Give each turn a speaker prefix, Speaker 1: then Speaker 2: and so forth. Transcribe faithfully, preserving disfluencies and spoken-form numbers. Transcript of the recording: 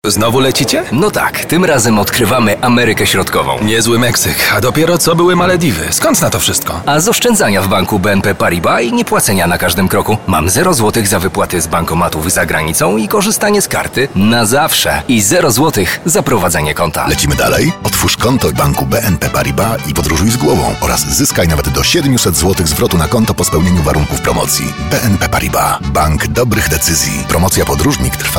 Speaker 1: Znowu lecicie?
Speaker 2: No tak, tym razem odkrywamy Amerykę Środkową.
Speaker 1: Niezły Meksyk, a dopiero co były Malediwy. Skąd na to wszystko?
Speaker 2: A z oszczędzania w banku B N P Paribas i niepłacenia na każdym kroku. Mam zero złotych za wypłaty z bankomatów za granicą i korzystanie z karty na zawsze. I zero złotych za prowadzenie konta.
Speaker 3: Lecimy dalej? Otwórz konto w banku B N P Paribas i podróżuj z głową oraz zyskaj nawet do siedemset złotych zwrotu na konto po spełnieniu warunków promocji. B N P Paribas. Bank dobrych decyzji. Promocja podróżnik trwa